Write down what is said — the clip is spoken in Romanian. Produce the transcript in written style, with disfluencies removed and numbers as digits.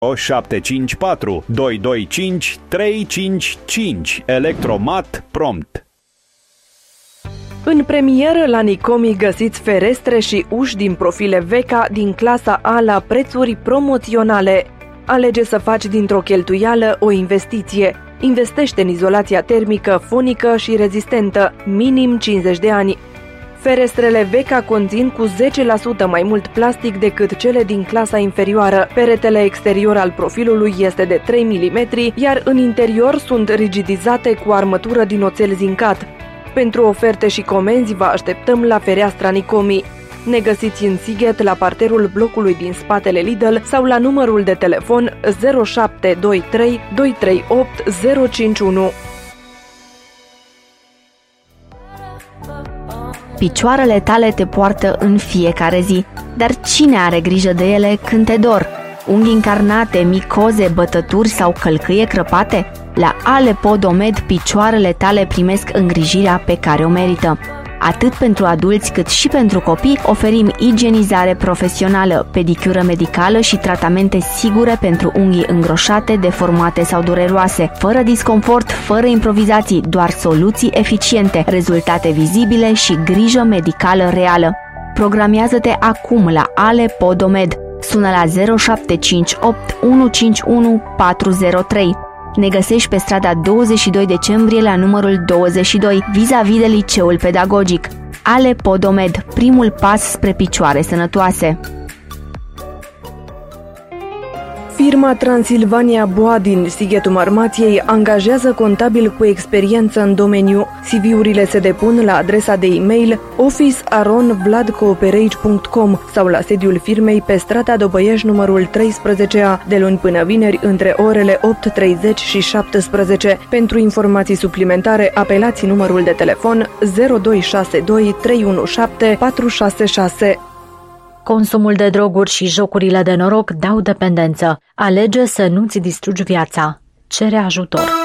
754 225 355. Electromat Prompt. În premieră la Nicomi găsiți ferestre și uși din profile Veka din clasa A la prețuri promoționale. Alege să faci dintr-o cheltuială o investiție. Investește în izolația termică, fonică și rezistentă, minim 50 de ani. Ferestrele Veka conțin cu 10% mai mult plastic decât cele din clasa inferioară. Peretele exterior al profilului este de 3 mm, iar în interior sunt rigidizate cu armătură din oțel zincat. Pentru oferte și comenzi vă așteptăm la fereastra Nicomi. Ne găsiți în Sighet, la parterul blocului din spatele Lidl sau la numărul de telefon 0723 238 051. Picioarele tale te poartă în fiecare zi, dar cine are grijă de ele când te dor? Unghii încarnate, micoze, bătături sau călcâie crăpate? La Ale Podomed, picioarele tale primesc îngrijirea pe care o merită. Atât pentru adulți cât și pentru copii oferim igienizare profesională, pedicură medicală și tratamente sigure pentru unghii îngroșate, deformate sau dureroase, fără disconfort, fără improvizații, doar soluții eficiente, rezultate vizibile și grijă medicală reală. Programează-te acum la Ale Podomed. Sună la 0758 151 403. Ne găsești pe strada 22 decembrie la numărul 22, vis-a-vis de liceul pedagogic. Ale Podomed, primul pas spre picioare sănătoase. Firma Transilvania Boa din Sighetul Marmației angajează contabil cu experiență în domeniu. CV-urile se depun la adresa de e-mail office@vladcooperage.com sau la sediul firmei pe strada Dobăieș numărul 13A, de luni până vineri între orele 8:30 și 17. Pentru informații suplimentare apelați numărul de telefon 0262 317 466. Consumul de droguri și jocurile de noroc dau dependență. Alege să nu-ți distrugi viața. Cere ajutor.